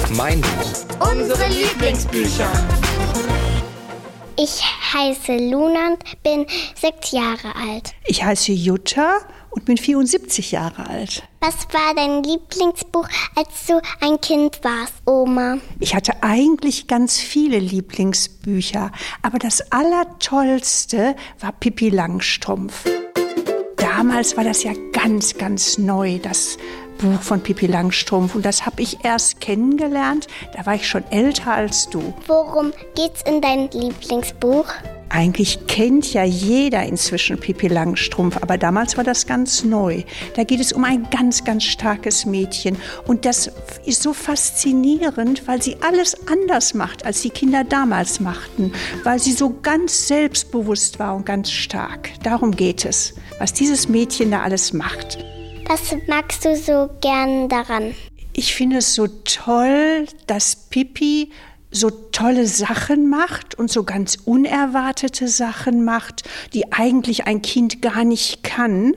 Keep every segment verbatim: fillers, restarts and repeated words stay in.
Mein Buch. Unsere Lieblingsbücher. Ich heiße Luna und bin sechs Jahre alt. Ich heiße Jutta und bin vierundsiebzig Jahre alt. Was war dein Lieblingsbuch, als du ein Kind warst, Oma? Ich hatte eigentlich ganz viele Lieblingsbücher, aber das Allertollste war Pippi Langstrumpf. Damals war das ja ganz, ganz neu, das Buch von Pippi Langstrumpf. Und das habe ich erst kennengelernt, da war ich schon älter als du. Worum geht's in deinem Lieblingsbuch? Eigentlich kennt ja jeder inzwischen Pippi Langstrumpf, aber damals war das ganz neu. Da geht es um ein ganz, ganz starkes Mädchen. Und das ist so faszinierend, weil sie alles anders macht, als die Kinder damals machten. Weil sie so ganz selbstbewusst war und ganz stark. Darum geht es, was dieses Mädchen da alles macht. Was magst du so gern daran? Ich finde es so toll, dass Pippi so tolle Sachen macht und so ganz unerwartete Sachen macht, die eigentlich ein Kind gar nicht kann.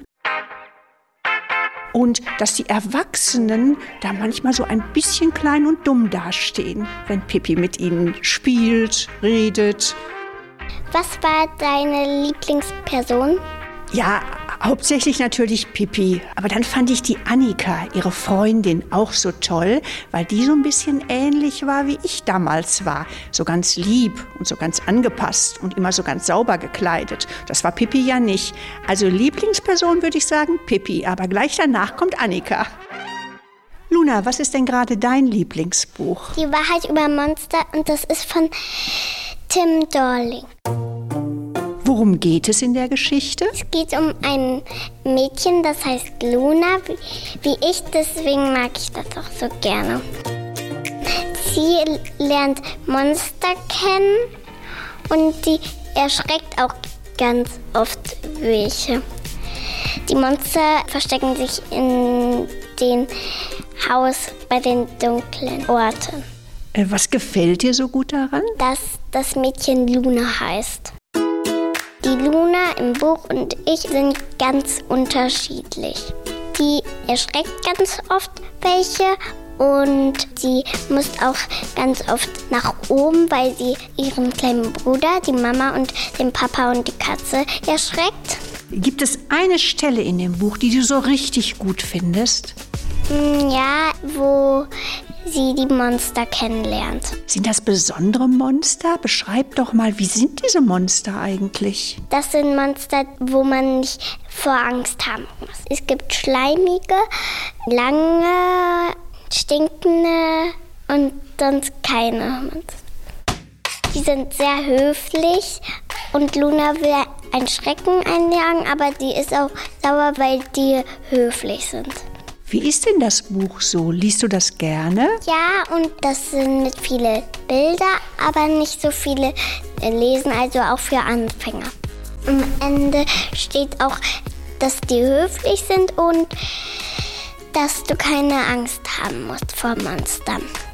Und dass die Erwachsenen da manchmal so ein bisschen klein und dumm dastehen, wenn Pippi mit ihnen spielt, redet. Was war deine Lieblingsperson? Ja, hauptsächlich natürlich Pippi. Aber dann fand ich die Annika, ihre Freundin, auch so toll, weil die so ein bisschen ähnlich war, wie ich damals war. So ganz lieb und so ganz angepasst und immer so ganz sauber gekleidet. Das war Pippi ja nicht. Also Lieblingsperson würde ich sagen Pippi, aber gleich danach kommt Annika. Luna, was ist denn gerade dein Lieblingsbuch? Die Wahrheit über Monster, und das ist von Tim Dorling. Worum geht es in der Geschichte? Es geht um ein Mädchen, das heißt Luna, wie, wie ich, deswegen mag ich das auch so gerne. Sie lernt Monster kennen und die erschreckt auch ganz oft welche. Die Monster verstecken sich in dem Haus bei den dunklen Orten. Äh, was gefällt dir so gut daran? Dass das Mädchen Luna heißt. Die Luna im Buch und ich sind ganz unterschiedlich. Die erschreckt ganz oft welche und sie muss auch ganz oft nach oben, weil sie ihren kleinen Bruder, die Mama und den Papa und die Katze erschreckt. Gibt es eine Stelle in dem Buch, die du so richtig gut findest? Ja, wo sie die Monster kennenlernt. Sind das besondere Monster? Beschreib doch mal, wie sind diese Monster eigentlich? Das sind Monster, wo man nicht vor Angst haben muss. Es gibt schleimige, lange, stinkende und sonst keine Monster. Die sind sehr höflich und Luna will einen Schrecken einjagen, aber die ist auch sauer, weil die höflich sind. Wie ist denn das Buch so? Liest du das gerne? Ja, und das sind mit viele Bilder, aber nicht so viele lesen, also auch für Anfänger. Am Ende steht auch, dass die höflich sind und dass du keine Angst haben musst vor Monstern.